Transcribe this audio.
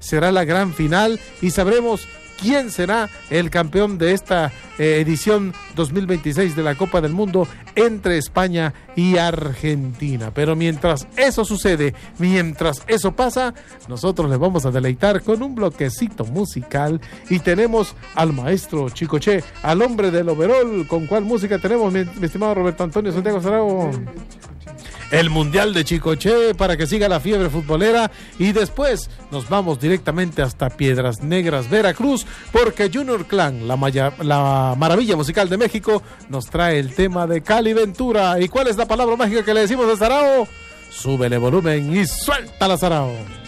será la gran final y sabremos quién será el campeón de esta edición 2026 de la Copa del Mundo entre España y Argentina. Pero mientras eso sucede, mientras eso pasa, nosotros les vamos a deleitar con un bloquecito musical y tenemos al maestro Chicoche, al hombre del overol. ¿Con cuál música tenemos, mi estimado Roberto Antonio Santiago Sarao? El Mundial de Chicoche para que siga la fiebre futbolera y después nos vamos directamente hasta Piedras Negras, Veracruz, porque Junior Clan, la maravilla musical de México, nos trae el tema de Cali Ventura. ¿Y cuál es la palabra mágica que le decimos a Sarao? Súbele volumen y suéltala, Sarao.